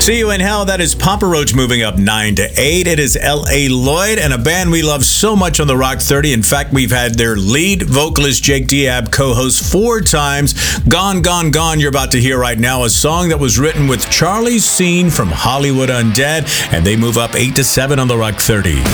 See You in Hell, that is Papa Roach moving up 9 to 8. It is L.A. Lloyd, and a band we love so much on the Rock 30. In fact, we've had their lead vocalist, Jake Diab, co-host 4 times. Gone, Gone, Gone, you're about to hear right now, a song that was written with Charlie Scene from Hollywood Undead, and they move up 8 to 7 on the Rock 30.